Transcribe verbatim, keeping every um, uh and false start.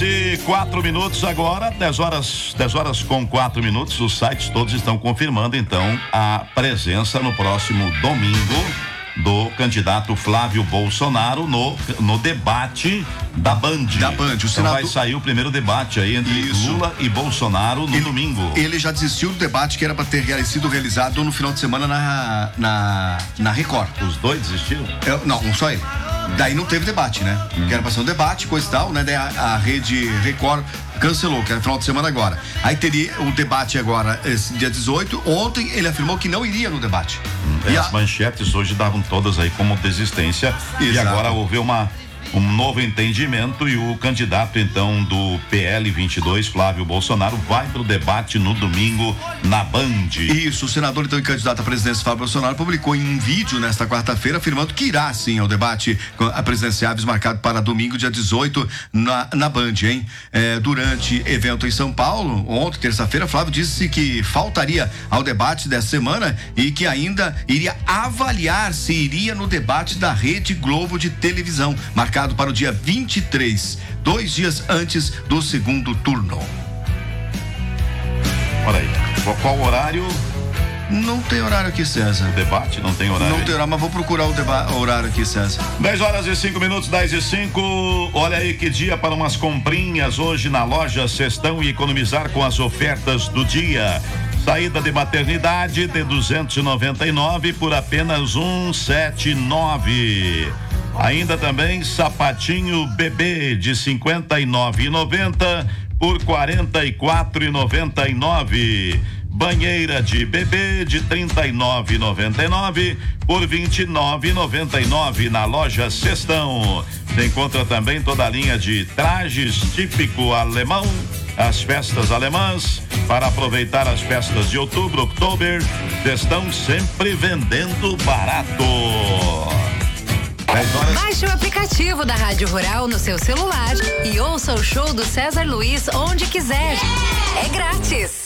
e quatro minutos agora, dez horas, dez horas com quatro minutos. Os sites todos estão confirmando, então, a presença no próximo domingo do candidato Flávio Bolsonaro no, no debate da Band. Da Band. O então senador... vai sair o primeiro debate aí entre Isso. Lula e Bolsonaro no ele, domingo. Ele já desistiu do debate que era para ter sido realizado no final de semana na, na, na Record. Os dois desistiram? Eu, não, só ele. Daí não teve debate, né? Hum. Que era pra ser um debate, coisa e tal, né? Daí a, a rede Record cancelou, que era final de semana agora. Aí teria o debate agora, esse dia dezoito. Ontem ele afirmou que não iria no debate. Hum, e as a... manchetes hoje davam todas aí como desistência. Exato. E agora houve uma um novo entendimento e o candidato então do P L vinte e dois, Flávio Bolsonaro, vai pro debate no domingo na Band. Isso, o senador então e candidato à presidência Flávio Bolsonaro publicou em um vídeo nesta quarta-feira afirmando que irá sim ao debate a presidenciáveis marcado para domingo, dia dezoito, na, na Band, hein? É, durante evento em São Paulo, ontem, terça-feira, Flávio disse que faltaria ao debate dessa semana e que ainda iria avaliar se iria no debate da Rede Globo de televisão, marcado para o dia vinte e três, dois dias antes do segundo turno. Olha aí, qual, qual horário? Não tem horário aqui, César. O debate não tem horário. Não tem horário, mas vou procurar o, deba- o horário aqui, César. dez horas e cinco minutos, dez e cinco. Olha aí que dia para umas comprinhas hoje na loja Cestão e economizar com as ofertas do dia. Saída de maternidade de duzentos e noventa e nove por apenas cento e setenta e nove. Ainda também sapatinho bebê de cinquenta e nove reais e noventa centavos por quarenta e quatro reais e noventa e nove centavos. Banheira de bebê de trinta e nove reais e noventa e nove centavos por vinte e nove reais e noventa e nove centavos na loja Cestão. Você encontra também toda a linha de trajes típico alemão, as festas alemãs. Para aproveitar as festas de outubro, Oktober, Cestão sempre vendendo barato. Baixe o aplicativo da Rádio Rural no seu celular e ouça o show do César Luiz onde quiser. É grátis.